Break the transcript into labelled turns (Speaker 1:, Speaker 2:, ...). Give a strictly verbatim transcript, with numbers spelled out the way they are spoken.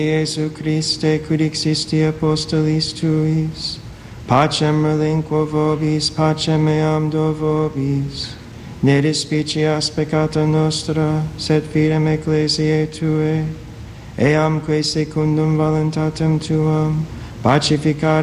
Speaker 1: Iesu Christe, quid existi apostolis tuis, pacem relinquo vobis, pacem meam do vobis. Ne despicias peccata nostra, sed fidem ecclesiae Tuae, eamque secundum voluntatem Tuam, pacificare